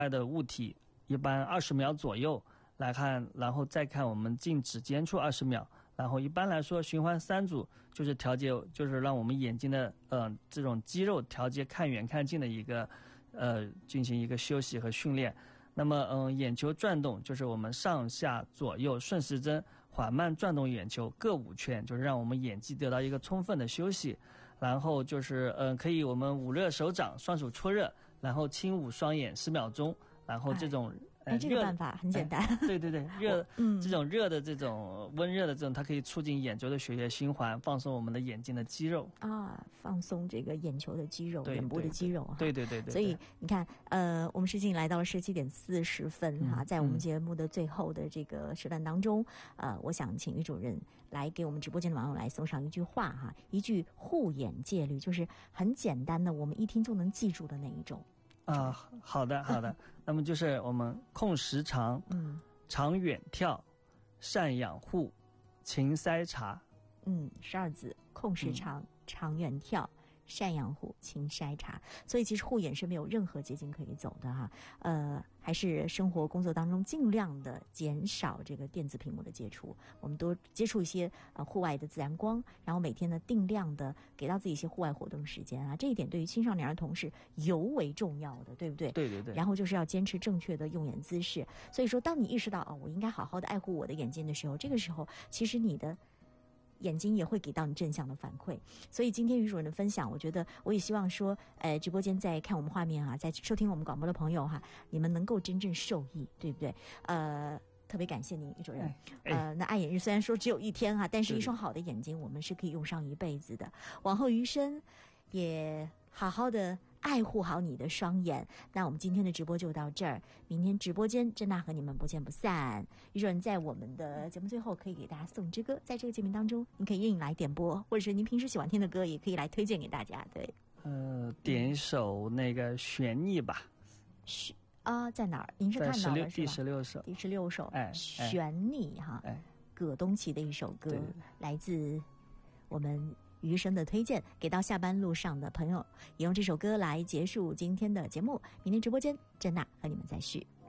的物体，一般20秒左右来看，然后再看我们近指尖处20秒。然后一般来说循环3组，就是调节，就是让我们眼睛的这种肌肉调节看远看近的一个进行一个休息和训练。那么眼球转动就是我们上下左右顺时针缓慢转动眼球各5圈，就是让我们眼肌得到一个充分的休息。然后就是可以我们捂热手掌，双手搓热，然后轻捂双眼10秒钟，然后这种这个办法很简单。 对对对，这种热的这种温热的这种，它可以促进眼周的血液循环，放松我们的眼睛的肌肉啊，放松这个眼球的肌肉，眼部的肌肉哈。 对对对对。 所以你看，我们时间来到了17:40哈，在我们节目的最后的这个时段当中，我想请于主任来给我们直播间的网友来送上一句话哈，一句护眼戒律，就是很简单的，我们一听就能记住的那一种。 好的好的。那么就是我们控时长，常远眺，善养护，勤筛查。 12字，控时长，常远眺，善养护，勤筛查。所以其实护眼是没有任何捷径可以走的哈。还是生活工作当中尽量的减少这个电子屏幕的接触，我们多接触一些户外的自然光，然后每天呢定量的给到自己一些户外活动时间啊，这一点对于青少年儿童是尤为重要的，对不对？ 对对对。 然后就是要坚持正确的用眼姿势。所以说，当你意识到我应该好好的爱护我的眼睛的时候，这个时候其实你的眼睛也会给到你正向的反馈。所以今天于主任的分享，我觉得我也希望说，直播间在看我们画面哈，在收听我们广播的朋友哈，你们能够真正受益，对不对？特别感谢您，于主任。那爱眼日虽然说只有1天哈，但是一双好的眼睛，我们是可以用上一辈子的。往后余生，也好好的爱护好你的双眼。那我们今天的直播就到这儿，明天直播间珍娜和你们不见不散。于主任在我们的节目最后可以给大家送一支歌，在这个节目当中您可以愿意来点播，或者是您平时喜欢听的歌也可以来推荐给大家。对， 点一首那个旋逆吧。 在哪儿？您是看到了第16首。 第16首，旋逆哈，葛东奇的一首歌，来自我们余生的推荐，给到下班路上的朋友，也用这首歌来结束今天的节目。明天直播间，珍娜和你们再续。